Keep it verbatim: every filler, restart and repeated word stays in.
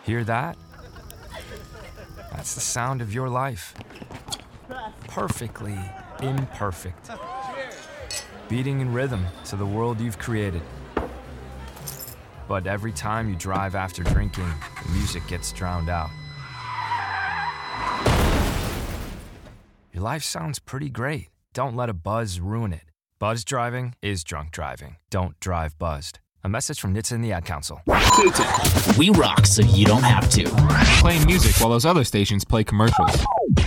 Hear that? That's the sound of your life. Perfectly imperfect. Beating in rhythm to the world you've created. But every time you drive after drinking, the music gets drowned out. Your life sounds pretty great. Don't let a buzz ruin it. Buzz driving is drunk driving. Don't drive buzzed. A message from N H T S A and the Ad Council. We rock so you don't have to. Playing music while those other stations play commercials.